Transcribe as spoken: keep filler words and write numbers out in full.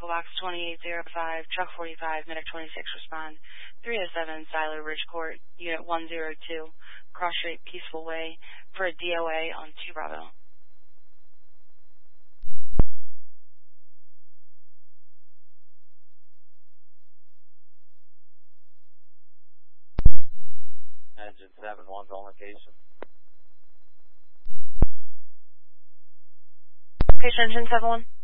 Echo Box twenty-eight oh five, Truck forty-five, Medic twenty-six, respond. three oh seven, Siler Ridge Court, Unit one oh two, Cross Street, Peaceful Way, for a D O A on two Bravo. Engine seven one's on location. Location Engine seven one.